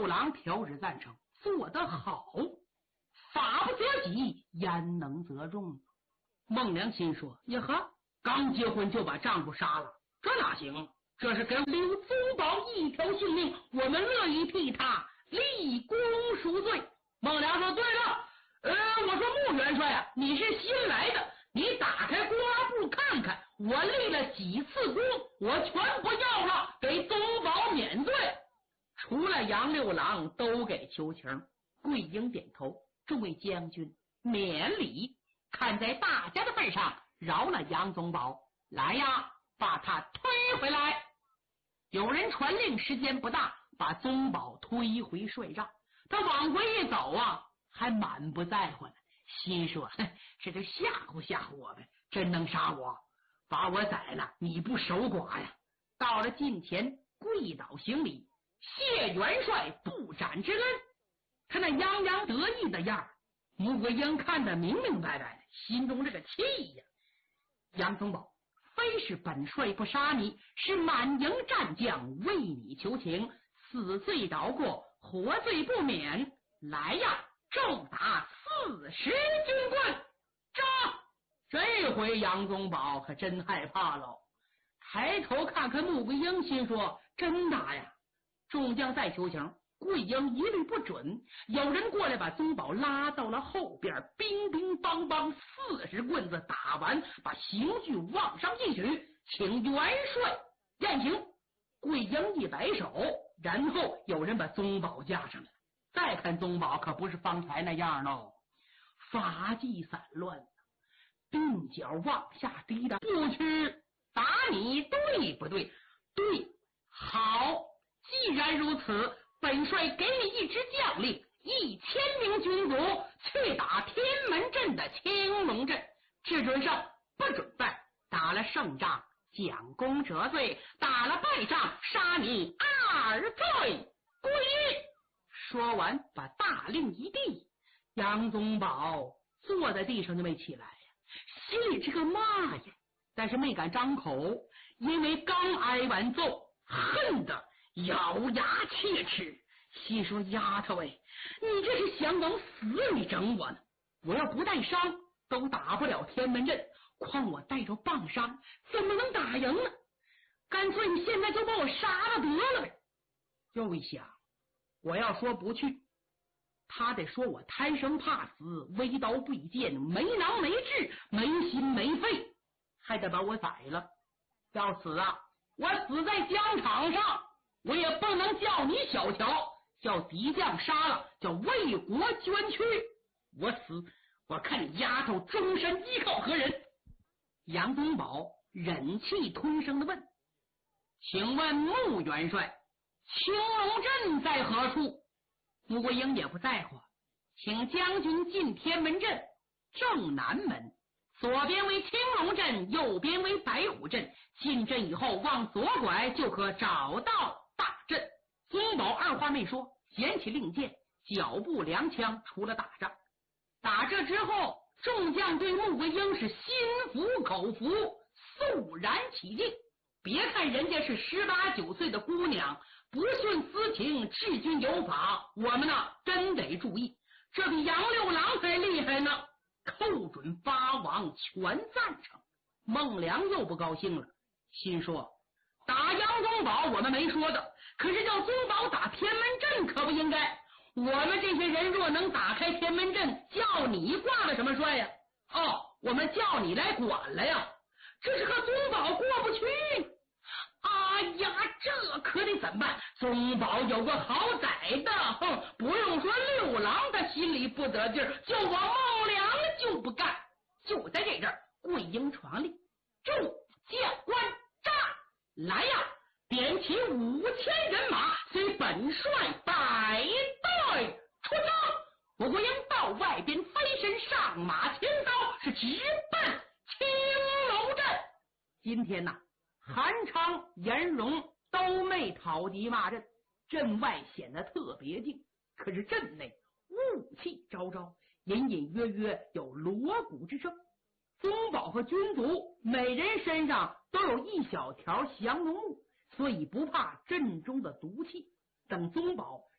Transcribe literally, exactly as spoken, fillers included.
郎调旨赞成，做得好，法不责己，焉能责众？孟良心说：呀呵，刚结婚就把丈夫杀了，这哪行？这是给刘宗保一条性命，我们乐意替他立功赎罪。孟良说：对了，呃，我说穆元帅啊，你是新来的，你打开公安部看看，我立了几次功，我全不要了，给宗保免罪。除了杨六郎都给求情。桂英点头：众位将军免礼，看在大家的份上饶了杨宗保，来呀，把他推回来。有人传令，时间不大，把宗保推回帅帐。他往回一走啊，还满不在乎呢，心说这就吓唬吓唬我呗，真能杀我，把我宰了，你不守寡呀。到了近前，跪倒行礼，谢元帅不斩之恩。他那洋洋得意的样儿，穆桂英看得明明白白的，心中这个气呀！杨宗保，非是本帅不杀你，是满营战将为你求情，死罪倒过，活罪不免。来呀，重打四十军棍！扎！这回杨宗保可真害怕了，抬头看看穆桂英，心说真打呀！众将再求情，桂英一律不准。有人过来把宗保拉到了后边，乒乒乓乓四十棍子打完，把刑具往上一举，请元帅验刑。桂英一摆手，然后有人把宗保架上来。再看宗保可不是方才那样喽，发髻散乱，鬓角往下低的，不屈打你对不对？对，好，既然如此，本帅给你一支将令，一千名军卒去打天门阵的青龙阵，只准胜不准败，打了胜仗奖功折罪，打了败仗杀你二罪归一。说完把大令一递，杨宗保坐在地上就没起来呀，心里这个骂呀，但是没敢张口，因为刚挨完揍，恨得咬牙切齿，心说丫头哎，你这是想往死里整我呢？我要不带伤都打不了天门阵，况我带着棒伤怎么能打赢呢？干脆你现在就把我杀了得了呗。又一想，我要说不去，他得说我贪生怕死，微刀贵剑，没囊没智，没心没肺，还得把我宰了。要死啊，我死在疆场上，我也不能叫你小瞧，叫敌将杀了，叫为国捐躯。我死，我看你丫头终身依靠何人？杨宗保忍气吞声的问：请问穆元帅，青龙阵在何处？穆桂英也不在乎，请将军进天门阵正南门，左边为青龙阵，右边为白虎阵，进阵以后往左拐就可找到大阵。宗保二话没说，捡起令箭，脚步踉跄出了大帐。打这之后，众将对穆桂英是心服口服，肃然起敬。别看人家是十八九岁的姑娘，不徇私情，治军有法，我们呢真得注意。这比杨六郎才厉害呢，寇准八王全赞成。孟良又不高兴了，心说打杨宗保我们没说的，可是叫宗保打天门阵可不应该。我们这些人若能打开天门阵，叫你挂了什么帅呀？哦，我们叫你来管了呀，这是和宗保过不去。哎呀，这可得怎么办？宗保有个好宰的，哼，不用说六郎他心里不得劲儿，就我孟良就不干。就在这阵儿，桂英传令，众将官战，来呀，点起五千人马，随本帅百队出征。我桂英到外边飞身上马牵刀，是直奔青龙阵。今天呐，韩昌、颜荣都没讨敌骂阵，阵外显得特别静，可是阵内雾气昭昭，隐隐约约有锣鼓之声。宗保和军卒每人身上都有一小条降龙木，所以不怕阵中的毒气。等宗保